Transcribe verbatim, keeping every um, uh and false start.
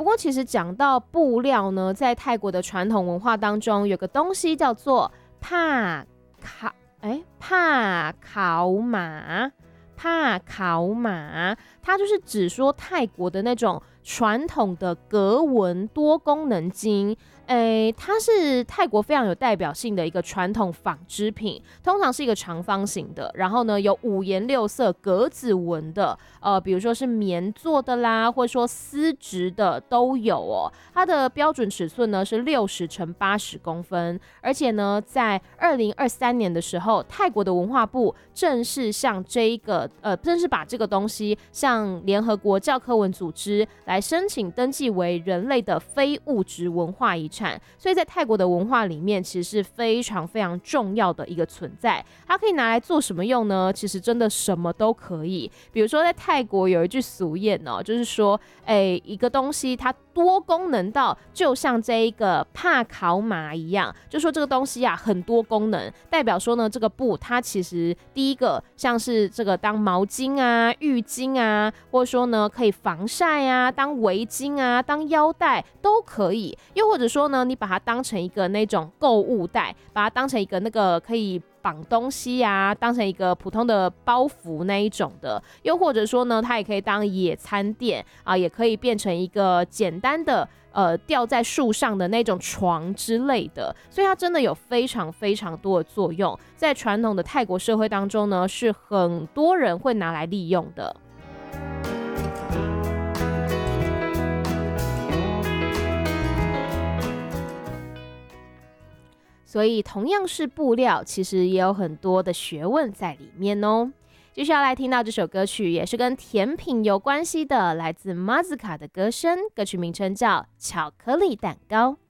不过其实讲到布料呢，在泰国的传统文化当中，有个东西叫做帕考，哎，帕考马，帕考马，它就是指说泰国的那种传统的格纹多功能巾。诶，它是泰国非常有代表性的一个传统纺织品，通常是一个长方形的，然后呢有五颜六色格子纹的，呃，比如说是棉做的啦，或者说丝质的都有哦。它的标准尺寸呢是六十乘八十公分，而且呢，在二零二三年的时候，泰国的文化部正式向这一个呃，正式把这个东西向联合国教科文组织来申请登记为人类的非物质文化遗产。所以在泰国的文化里面，其实是非常非常重要的一个存在。它可以拿来做什么用呢？其实真的什么都可以。比如说在泰国有一句俗谚哦，就是说，哎，一个东西它多功能到就像这一个帕考马一样，就说这个东西啊很多功能，代表说呢这个布它其实第一个像是这个当毛巾啊、浴巾啊，或者说呢可以防晒啊、当围巾啊、当腰带都可以，又或者说呢你把它当成一个那种购物袋，把它当成一个那个可以绑东西啊，当成一个普通的包袱那一种的，又或者说呢，它也可以当野餐垫啊，也可以变成一个简单的呃吊在树上的那种床之类的，所以它真的有非常非常多的作用，在传统的泰国社会当中呢，是很多人会拿来利用的。所以同样是布料，其实也有很多的学问在里面哦。接下来听到这首歌曲也是跟甜品有关系的，来自 Mazika 的歌声，歌曲名称叫《巧克力蛋糕》。